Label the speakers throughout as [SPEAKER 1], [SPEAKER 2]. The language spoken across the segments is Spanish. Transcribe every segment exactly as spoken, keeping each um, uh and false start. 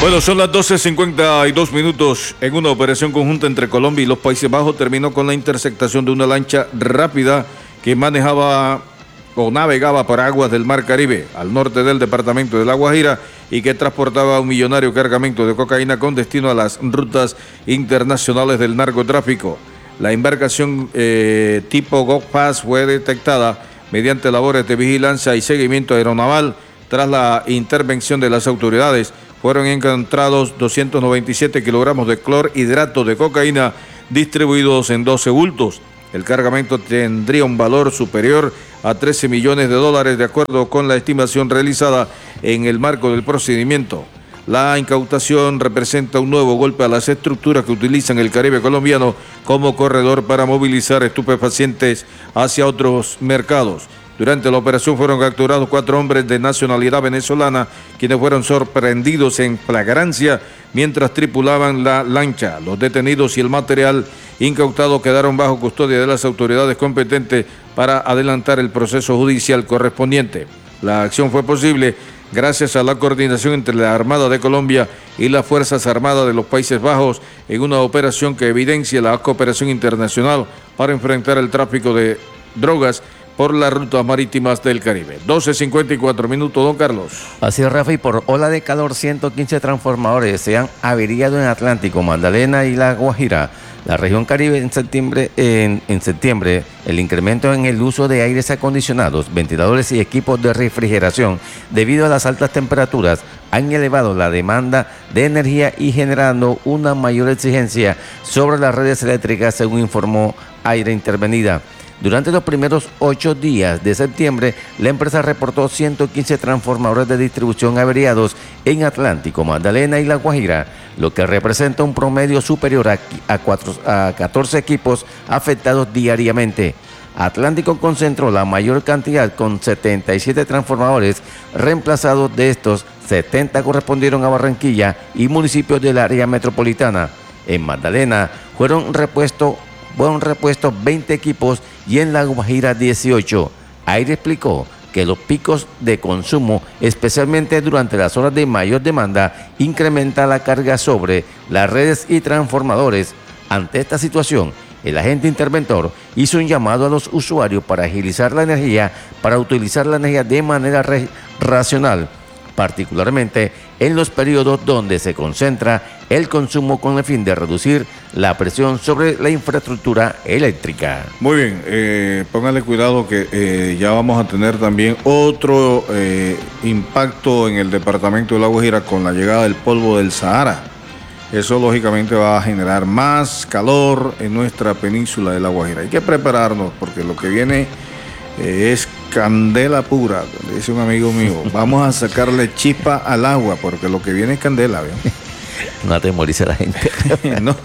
[SPEAKER 1] Bueno, son las doce cincuenta y dos minutos. En una operación conjunta entre Colombia y los Países Bajos terminó con la interceptación de una lancha rápida que manejaba o navegaba por aguas del Mar Caribe, al norte del departamento de La Guajira, y que transportaba un millonario cargamento de cocaína con destino a las rutas internacionales del narcotráfico. La embarcación eh, tipo Go-Pass fue detectada mediante labores de vigilancia y seguimiento aeronaval. Tras la intervención de las autoridades, fueron encontrados doscientos noventa y siete kilogramos de clorhidrato de cocaína distribuidos en doce bultos. El cargamento tendría un valor superior a trece millones de dólares, de acuerdo con la estimación realizada en el marco del procedimiento. La incautación representa un nuevo golpe a las estructuras que utilizan el Caribe colombiano como corredor para movilizar estupefacientes hacia otros mercados. Durante la operación fueron capturados cuatro hombres de nacionalidad venezolana, quienes fueron sorprendidos en flagrancia mientras tripulaban la lancha. Los detenidos y el material incautado quedaron bajo custodia de las autoridades competentes para adelantar el proceso judicial correspondiente. La acción fue posible gracias a la coordinación entre la Armada de Colombia y las Fuerzas Armadas de los Países Bajos en una operación que evidencia la cooperación internacional para enfrentar el tráfico de drogas por las rutas marítimas del Caribe. doce cincuenta y cuatro minutos, don Carlos.
[SPEAKER 2] Así es, Rafa, y por ola de calor, ciento quince transformadores se han averiado en Atlántico, Magdalena y La Guajira. La región Caribe en septiembre, en, en septiembre, el incremento en el uso de aires acondicionados, ventiladores y equipos de refrigeración debido a las altas temperaturas han elevado la demanda de energía y generando una mayor exigencia sobre las redes eléctricas, según informó Aire Intervenida. Durante los primeros ocho días de septiembre, la empresa reportó ciento quince transformadores de distribución averiados en Atlántico, Magdalena y La Guajira, lo que representa un promedio superior a, a, cuatro, a catorce equipos afectados diariamente. Atlántico concentró la mayor cantidad con setenta y siete transformadores reemplazados. De estos, setenta correspondieron a Barranquilla y municipios del área metropolitana. En Magdalena fueron repuestos fueron repuestos veinte equipos y en La Guajira dieciocho. Aire explicó que los picos de consumo, especialmente durante las horas de mayor demanda, incrementa la carga sobre las redes y transformadores. Ante esta situación, el agente interventor hizo un llamado a los usuarios para agilizar la energía, para utilizar la energía de manera re- racional, particularmente en los periodos donde se concentra el consumo, con el fin de reducir la presión sobre la infraestructura eléctrica.
[SPEAKER 1] Muy bien, eh, póngale cuidado que eh, ya vamos a tener también otro eh, impacto en el departamento de La Guajira con la llegada del polvo del Sahara. Eso lógicamente va a generar más calor en nuestra península de La Guajira. Hay que prepararnos porque lo que viene eh, es candela pura, dice un amigo mío. Vamos a sacarle chispa al agua porque lo que viene es candela, ¿ven?
[SPEAKER 2] No atemorice a la gente.
[SPEAKER 1] No,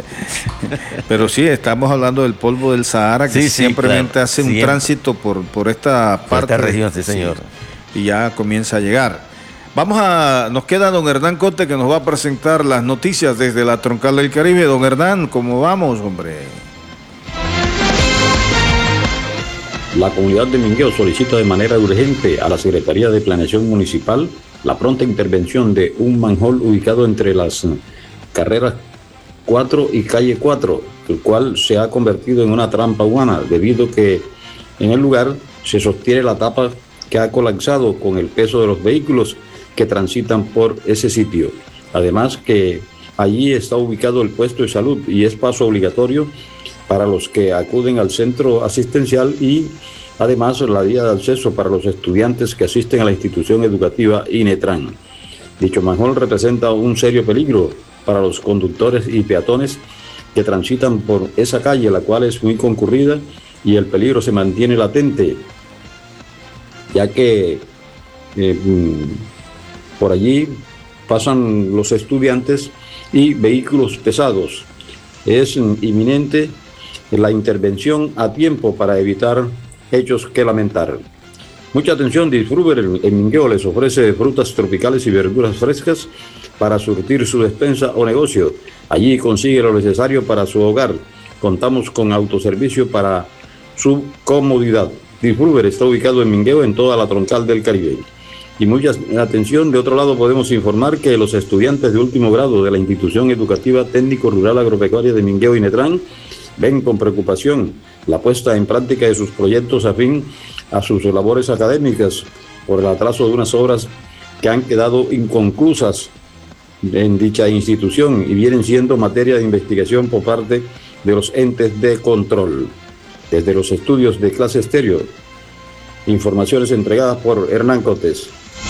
[SPEAKER 1] pero sí, estamos hablando del polvo del Sahara, que sí, sí, simplemente claro, hace un siempre. tránsito por, por esta parte.
[SPEAKER 2] Por esta región, sí, señor.
[SPEAKER 1] Sí, y ya comienza a llegar. Vamos a, nos queda don Hernán Cote, que nos va a presentar las noticias desde la Troncal del Caribe. Don Hernán, ¿cómo vamos, hombre?
[SPEAKER 3] La comunidad de Mingueo solicita de manera urgente a la Secretaría de Planeación Municipal la pronta intervención de un manhole ubicado entre las carreras cuatro y calle cuatro, el cual se ha convertido en una trampa humana debido a que en el lugar se sostiene la tapa que ha colapsado con el peso de los vehículos que transitan por ese sitio. Además que allí está ubicado el puesto de salud y es paso obligatorio para los que acuden al centro asistencial y además la vía de acceso para los estudiantes que asisten a la institución educativa INETRAN. Dicho manhole representa un serio peligro para los conductores y peatones que transitan por esa calle, la cual es muy concurrida y el peligro se mantiene latente, ya que eh, por allí pasan los estudiantes y vehículos pesados. Es inminente la intervención a tiempo para evitar hechos que lamentar. Mucha atención, Disfruber en Mingueo les ofrece frutas tropicales y verduras frescas para surtir su despensa o negocio. Allí consigue lo necesario para su hogar. Contamos con autoservicio para su comodidad. Disfruber está ubicado en Mingueo, en toda la Troncal del Caribe. y mucha atención. De otro lado, podemos informar que los estudiantes de último grado de la institución educativa técnico rural agropecuaria de Mingueo y Netrán ven con preocupación la puesta en práctica de sus proyectos afín a sus labores académicas por el atraso de unas obras que han quedado inconclusas en dicha institución y vienen siendo materia de investigación por parte de los entes de control. Desde los estudios de Clase Estéreo, informaciones entregadas por Hernán Cortés.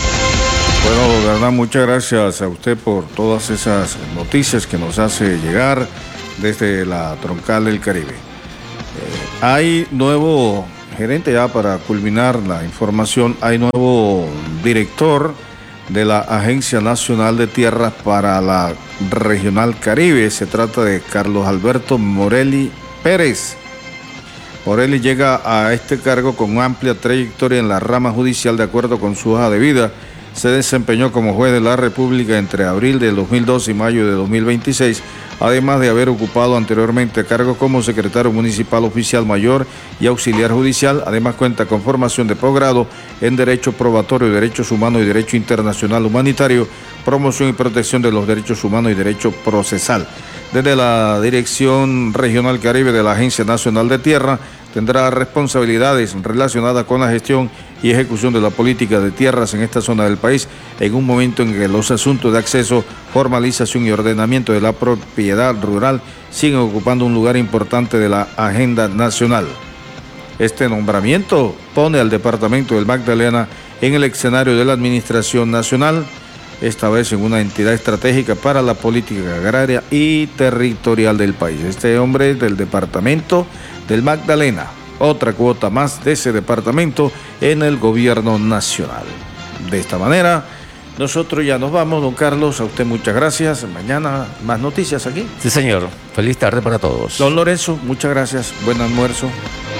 [SPEAKER 1] Bueno, Hernán, muchas gracias a usted por todas esas noticias que nos hace llegar desde la Troncal del Caribe. Eh, hay nuevo gerente, ya para culminar la información, hay nuevo director de la Agencia Nacional de Tierras para la Regional Caribe. Se trata de Carlos Alberto Morelli Pérez. Morelli llega a este cargo con amplia trayectoria en la rama judicial. De acuerdo con su hoja de vida, se desempeñó como juez de la República entre abril del dos mil doce y mayo de dos mil veintiséis, además de haber ocupado anteriormente cargos como secretario municipal, oficial mayor y auxiliar judicial. Además cuenta con formación de posgrado en Derecho Probatorio, Derechos Humanos y Derecho Internacional Humanitario, Promoción y Protección de los Derechos Humanos y Derecho Procesal. Desde la Dirección Regional Caribe de la Agencia Nacional de Tierra, tendrá responsabilidades relacionadas con la gestión y ejecución de la política de tierras en esta zona del país, en un momento en que los asuntos de acceso, formalización y ordenamiento de la propiedad rural siguen ocupando un lugar importante de la agenda nacional. Este nombramiento pone al departamento del Magdalena en el escenario de la administración nacional, esta vez en una entidad estratégica para la política agraria y territorial del país. Este hombre es del departamento del Magdalena, otra cuota más de ese departamento en el gobierno nacional. De esta manera, nosotros ya nos vamos, don Carlos, a usted muchas gracias. Mañana más noticias aquí.
[SPEAKER 2] Sí, señor. Feliz tarde para todos.
[SPEAKER 1] Don Lorenzo, muchas gracias. Buen almuerzo.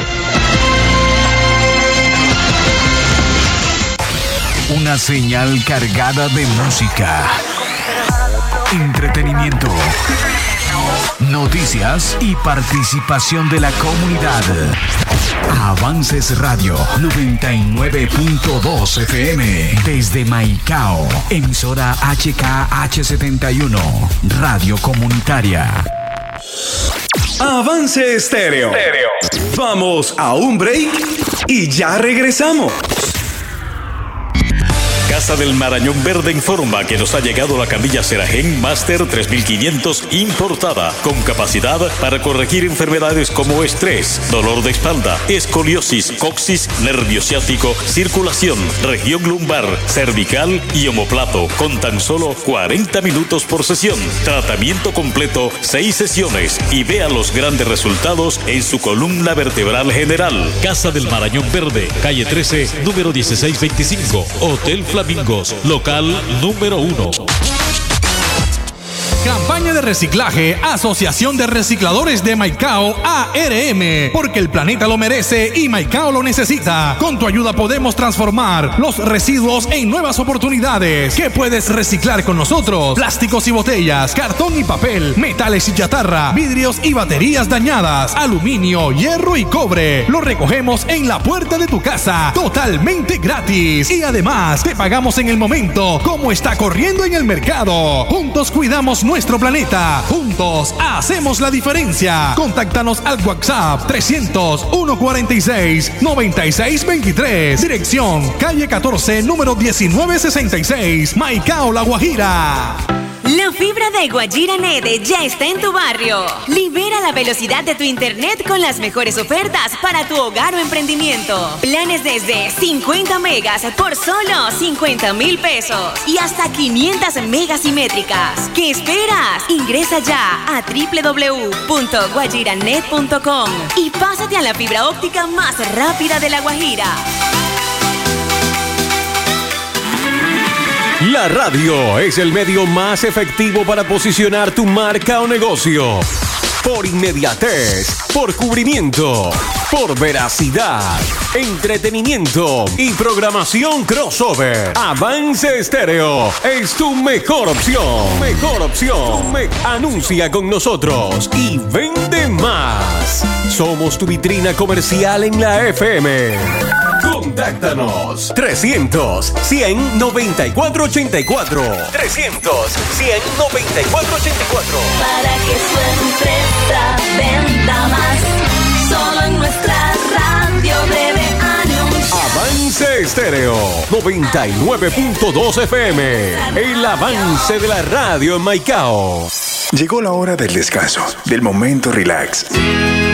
[SPEAKER 4] Una señal cargada de música, entretenimiento, noticias y participación de la comunidad. Avances Radio noventa y nueve punto dos F M desde Maicao, emisora H K H setenta y uno, radio comunitaria.
[SPEAKER 5] Avance Estéreo. Vamos a un break y ya regresamos. Casa del Marañón Verde informa que nos ha llegado la camilla Seragen Master tres mil quinientos importada, con capacidad para corregir enfermedades como estrés, dolor de espalda, escoliosis, coxis, nervio ciático, circulación, región lumbar, cervical y omoplato, con tan solo cuarenta minutos por sesión. Tratamiento completo, seis sesiones, y vea los grandes resultados en su columna vertebral general. Casa del Marañón Verde, calle trece, número dieciséis veinticinco, Hotel Flamingos, local número uno.
[SPEAKER 6] Campaña de reciclaje, Asociación de Recicladores de Maicao, A R M, porque el planeta lo merece y Maicao lo necesita. Con tu ayuda podemos transformar los residuos en nuevas oportunidades. ¿Qué puedes reciclar con nosotros? Plásticos y botellas, cartón y papel, metales y chatarra, vidrios y baterías dañadas, aluminio, hierro y cobre. Lo recogemos en la puerta de tu casa, totalmente gratis. Y además, te pagamos en el momento, como está corriendo en el mercado. Juntos cuidamos nuestro planeta. Juntos hacemos la diferencia. Contáctanos al WhatsApp trescientos, uno cuarenta y seis, noventa y seis veintitrés. Dirección calle catorce, número diecinueve sesenta y seis, Maicao, La Guajira.
[SPEAKER 7] La fibra de Guajira Net ya está en tu barrio. Libera la velocidad de tu internet con las mejores ofertas para tu hogar o emprendimiento. Planes desde cincuenta megas por solo cincuenta mil pesos y hasta quinientas megas simétricas. ¿Qué esperas? Ingresa ya a doble u doble u doble u punto guajiranet punto com y pásate a la fibra óptica más rápida de La Guajira.
[SPEAKER 5] La radio es el medio más efectivo para posicionar tu marca o negocio. Por inmediatez, por cubrimiento, por veracidad, entretenimiento y programación crossover. Avance Estéreo es tu mejor opción. Mejor opción. Me- Anuncia con nosotros y vende más. Somos tu vitrina comercial en la F M.
[SPEAKER 8] Contáctanos trescientos, cien, noventa y cuatro ochenta y cuatro. trescientos, cien, noventa y cuatro ochenta y cuatro.
[SPEAKER 9] Para que su empresa venda más, solo en nuestra radio debe anunciar.
[SPEAKER 8] Avance Estéreo noventa y nueve punto dos F M. El avance de la radio en Maicao.
[SPEAKER 10] Llegó la hora del descanso, del momento relax.